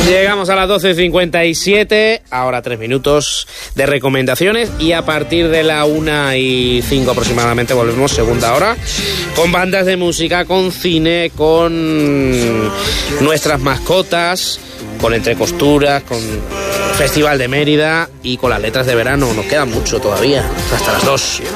Llegamos a las 12:57, ahora 3 minutos de recomendaciones y a partir de la 1:05 aproximadamente volvemos, segunda hora, con bandas de música, con cine, con nuestras mascotas, con Entre Costuras, con Festival de Mérida y con las letras de verano. Nos queda mucho todavía, hasta las 2.